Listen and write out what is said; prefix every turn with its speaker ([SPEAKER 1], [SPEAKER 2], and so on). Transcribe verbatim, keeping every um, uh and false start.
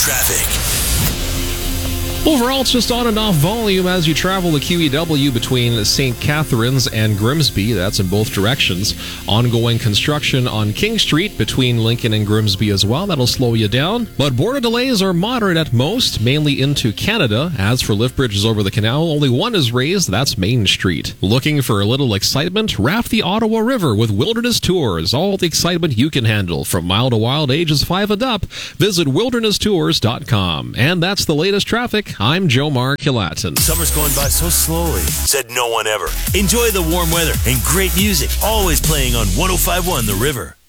[SPEAKER 1] Traffic.
[SPEAKER 2] Overall, it's just on and off volume as you travel the Q E W between Saint Catharines and Grimsby. That's in both directions. Ongoing construction on King Street between Lincoln and Grimsby as well. That'll slow you down. But border delays are moderate at most, mainly into Canada. As for lift bridges over the canal, only one is raised. That's Main Street. Looking for a little excitement? Raft the Ottawa River with Wilderness Tours. All the excitement you can handle from Mild to Wild, ages five and up. Visit wilderness tours dot com. And that's the latest traffic. I'm Joe Mark-Hulaton.
[SPEAKER 1] Summer's going by so slowly, said no one ever. Enjoy the warm weather and great music, always playing on one oh five point one The River.